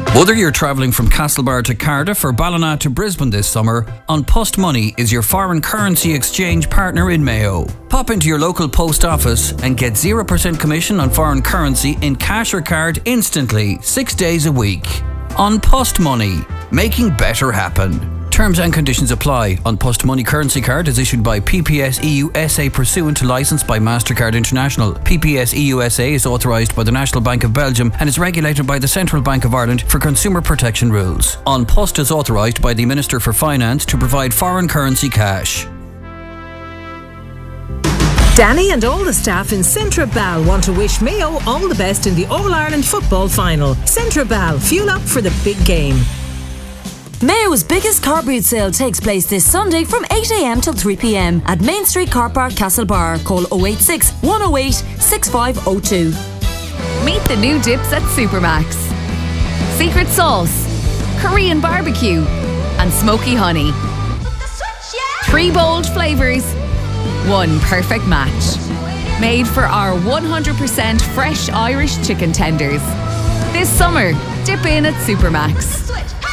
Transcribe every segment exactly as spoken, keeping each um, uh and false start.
Whether you're travelling from Castlebar to Cardiff or Ballina to Brisbane this summer, An Post Money is your foreign currency exchange partner in Mayo. Pop into your local post office and get zero percent commission on foreign currency in cash or card instantly, six days a week. An Post Money, making better happen. Terms and conditions apply. An Post Money currency card is issued by P P S E U S A pursuant to licence by MasterCard International. P P S E U S A is authorised by the National Bank of Belgium and is regulated by the Central Bank of Ireland for consumer protection rules. An Post is authorised by the Minister for Finance to provide foreign currency cash. Danny and all the staff in Centra Bal want to wish Mayo all the best in the All-Ireland football final. Centra Bal, fuel up for the big game. Mayo's biggest car boot sale takes place this Sunday from eight a m till three p m at Main Street Car Park, Castlebar. Call oh eight six, one oh eight, six five oh two. Meet the new dips at Supermax. Secret sauce, Korean barbecue and smoky honey. Three bold flavours, one perfect match. Made for our one hundred percent fresh Irish chicken tenders. This summer, dip in at Supermax.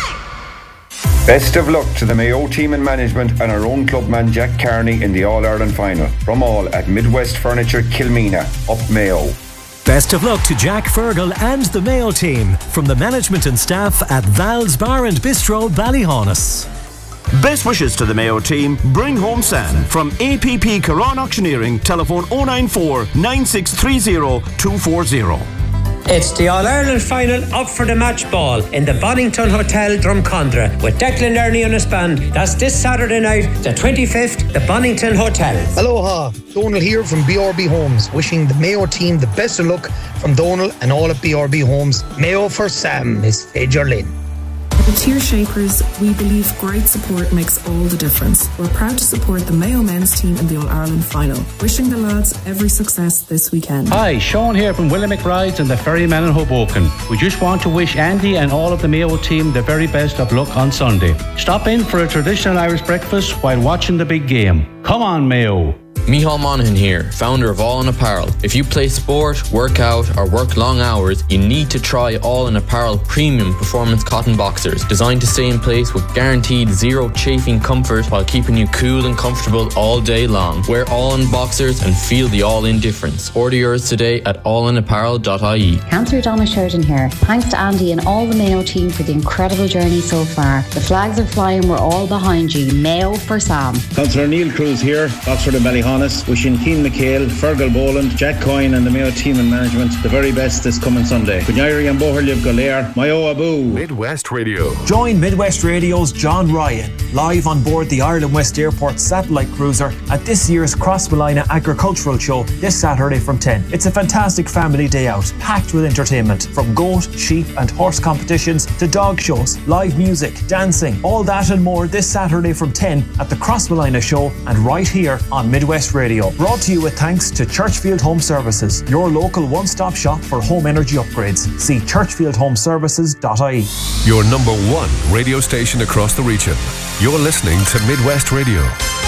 Best of luck to the Mayo team and management and our own clubman Jack Carney in the All-Ireland final. From all at Midwest Furniture Kilmina, up Mayo. Best of luck to Jack Fergal and the Mayo team from the management and staff at Val's Bar and Bistro, Ballyhaunis. Best wishes to the Mayo team. Bring home Sam from A P P Caron Auctioneering. Telephone oh nine four, nine six three oh, two four oh. It's the All-Ireland final up for the match ball in the Bonington Hotel, Drumcondra, with Declan Learney on his band. That's this Saturday night, the twenty-fifth, the Bonington Hotel. Aloha, Donal here from B R B Homes, wishing the Mayo team the best of luck from Donal and all at B R B Homes. Mayo for Sam is Fager Lynn. At Tier Shapers, we believe great support makes all the difference. We're proud to support the Mayo men's team in the All-Ireland final. Wishing the lads every success this weekend. Hi, Sean here from William McBride's and the Ferryman in Hoboken. We just want to wish Andy and all of the Mayo team the very best of luck on Sunday. Stop in for a traditional Irish breakfast while watching the big game. Come on, Mayo. Micheál Monaghan here, founder of All In Apparel. If you play sport, work out or work long hours, you need to try All In Apparel premium performance cotton boxers, designed to stay in place with guaranteed zero chafing comfort while keeping you cool and comfortable all day long. Wear All In boxers and feel the All In difference. Order yours today at all in apparel dot I E. Councillor Donna Sheridan here. Thanks to Andy and all the Mayo team for the incredible journey so far. The flags are flying, we're all behind you. Mayo for Sam. Councillor Neil Cruz here, Oxford and Ballyhaunis. Wishing Keane McHale, Fergal Boland, Jack Coyne and the Mayo team and management the very best this coming Sunday. Kunyari and Boherliv Golair, Mayo Abu. Midwest Radio. Join Midwest Radio's John Ryan live on board the Ireland West Airport satellite cruiser at this year's Crossmolina Agricultural Show this Saturday from ten. It's a fantastic family day out, packed with entertainment from goat, sheep and horse competitions to dog shows, live music, dancing, all that and more this Saturday from ten at the Crossmolina Show and right here on Midwest Radio. Brought to you with thanks to Churchfield Home Services, your local one-stop shop for home energy upgrades. See churchfield home services dot I E. Your number one radio station across the region. You're listening to Midwest Radio.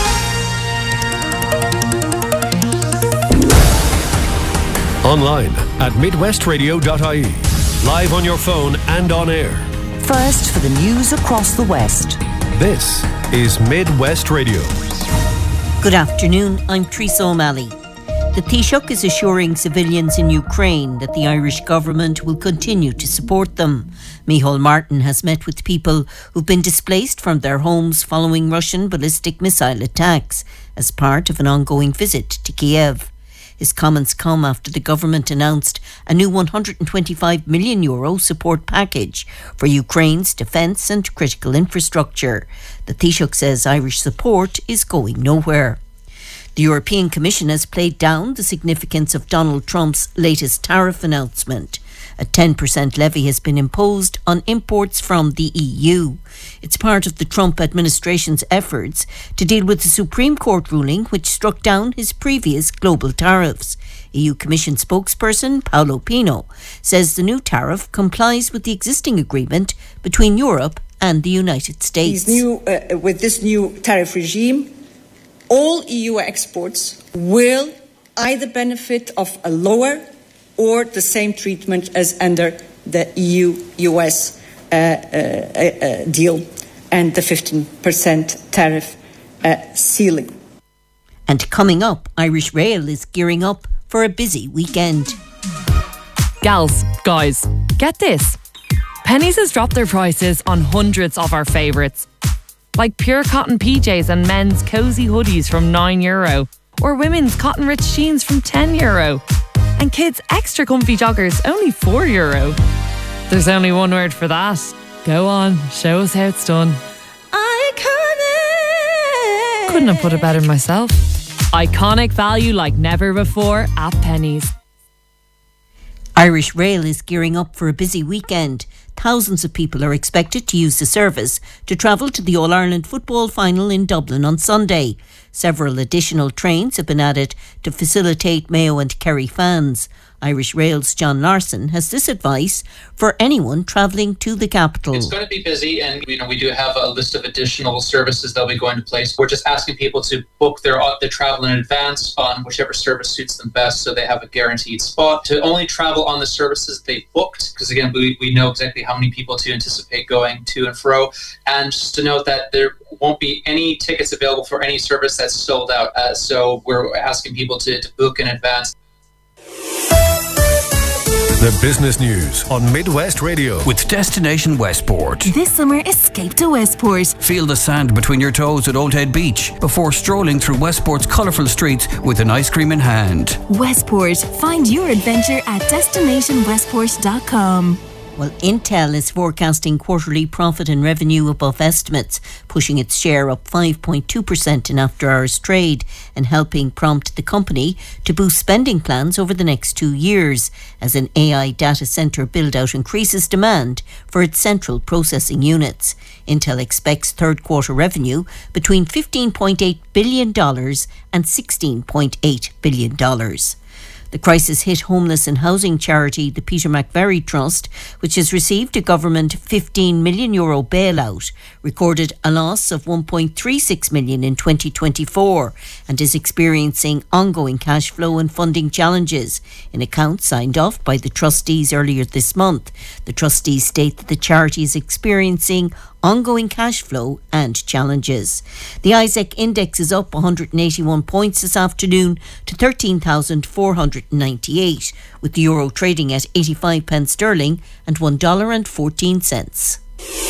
Online at midwest radio dot I E. Live on your phone and on air. First for the news across the West. This is Midwest Radio. Good afternoon, I'm Teresa O'Malley. The Taoiseach is assuring civilians in Ukraine that the Irish government will continue to support them. Micheál Martin has met with people who've been displaced from their homes following Russian ballistic missile attacks as part of an ongoing visit to Kiev. His comments come after the government announced a new one hundred twenty-five million euro support package for Ukraine's defence and critical infrastructure. The Taoiseach says Irish support is going nowhere. The European Commission has played down the significance of Donald Trump's latest tariff announcement. A ten percent levy has been imposed on imports from the E U. It's part of the Trump administration's efforts to deal with the Supreme Court ruling which struck down his previous global tariffs. E U Commission spokesperson Paolo Pino says the new tariff complies with the existing agreement between Europe and the United States. These new, uh, with this new tariff regime, all E U exports will either benefit of a lower or the same treatment as under the E U U S uh, uh, uh, deal and the fifteen percent tariff uh, ceiling. And coming up, Irish Rail is gearing up for a busy weekend. Gals, guys, get this. Penneys has dropped their prices on hundreds of our favourites. Like pure cotton P Js and men's cosy hoodies from nine euro. Or women's cotton rich jeans from ten euro. And kids' extra comfy joggers only four euro. There's only one word for that. Go on, show us how it's done. Iconic! Couldn't have put it better myself. Iconic value like never before at Penneys. Irish Rail is gearing up for a busy weekend. Thousands of people are expected to use the service to travel to the All-Ireland football final in Dublin on Sunday. Several additional trains have been added to facilitate Mayo and Kerry fans. Irish Rail's John Larson has this advice for anyone travelling to the capital. It's going to be busy, and you know we do have a list of additional services that will be going to place. We're just asking people to book their their travel in advance on whichever service suits them best, so they have a guaranteed spot. To only travel on the services they booked, because again we, we know exactly how many people to anticipate going to and fro. And just to note that there won't be any tickets available for any service that's sold out. Uh, so we're asking people to, to book in advance. The business news on Midwest Radio. With Destination Westport. This summer, escape to Westport. Feel the sand between your toes at Old Head Beach before strolling through Westport's colourful streets with an ice cream in hand. Westport. Find your adventure at destination westport dot com. Well, Intel is forecasting quarterly profit and revenue above estimates, pushing its share up five point two percent in after-hours trade and helping prompt the company to boost spending plans over the next two years as an A I data centre build-out increases demand for its central processing units. Intel expects third-quarter revenue between fifteen point eight billion dollars and sixteen point eight billion dollars. The crisis hit homeless and housing charity, the Peter McVerry Trust, which has received a government fifteen million euro bailout, recorded a loss of one point three six million in twenty twenty-four and is experiencing ongoing cash flow and funding challenges. In accounts signed off by the trustees earlier this month, the trustees state that the charity is experiencing ongoing cash flow and challenges. The ISEC index is up one hundred eighty-one points this afternoon to thirteen thousand four hundred ninety-eight, with the euro trading at eighty-five pence sterling and one dollar and fourteen cents.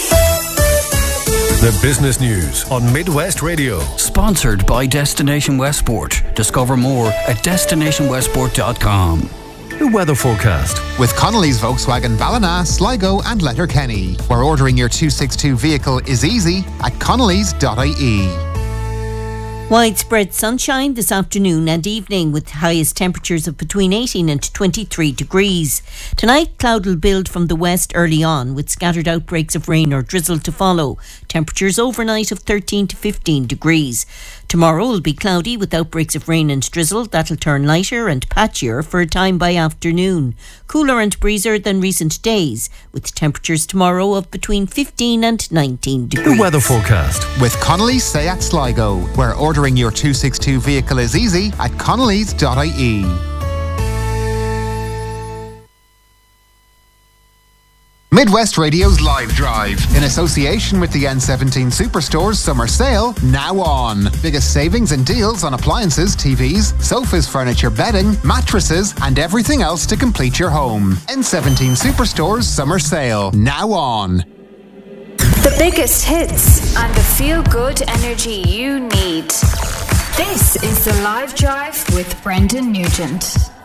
The business news on Midwest Radio. Sponsored by Destination Westport. Discover more at destination westport dot com. The weather forecast. With Connolly's Volkswagen Ballina, Sligo and Letterkenny, where ordering your two sixty-two vehicle is easy at connellys dot I E. Widespread sunshine this afternoon and evening with highest temperatures of between eighteen and twenty-three degrees. Tonight, cloud will build from the west early on with scattered outbreaks of rain or drizzle to follow. Temperatures overnight of thirteen to fifteen degrees. Tomorrow will be cloudy with outbreaks of rain and drizzle. That'll turn lighter and patchier for a time by afternoon. Cooler and breezier than recent days with temperatures tomorrow of between fifteen and nineteen degrees. The weather forecast. With Connolly's Seat Sligo, where ordering your two sixty-two vehicle is easy at connellys dot I E. Midwest Radio's Live Drive, in association with the N seventeen Superstores Summer Sale, now on. Biggest savings and deals on appliances, T Vs, sofas, furniture, bedding, mattresses, and everything else to complete your home. N seventeen Superstores Summer Sale, now on. The biggest hits and the feel-good energy you need. This is the Live Drive with Brendan Nugent.